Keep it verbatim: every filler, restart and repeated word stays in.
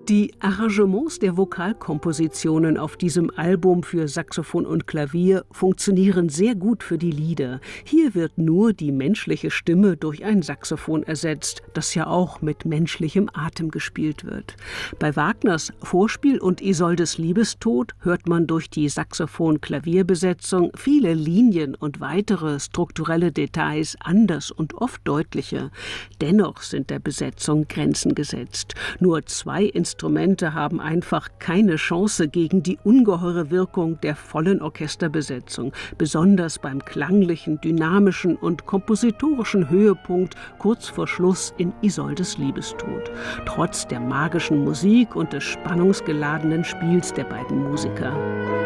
Die Arrangements der Vokalkompositionen auf diesem Album für Saxophon und Klavier funktionieren sehr gut für die Lieder. Hier wird nur die menschliche Stimme durch ein Saxophon ersetzt, das ja auch mit menschlichem Atem gespielt wird. Bei Wagners Vorspiel und Isoldes Liebestod hört man durch die Saxophon-Klavierbesetzung viele Linien und weitere strukturelle Details anders und oft deutlicher. Dennoch sind der Besetzung Grenzen gesetzt. Nur zwei Instrumente Instrumente haben einfach keine Chance gegen die ungeheure Wirkung der vollen Orchesterbesetzung, besonders beim klanglichen, dynamischen und kompositorischen Höhepunkt kurz vor Schluss in Isoldes Liebestod. Trotz der magischen Musik und des spannungsgeladenen Spiels der beiden Musiker.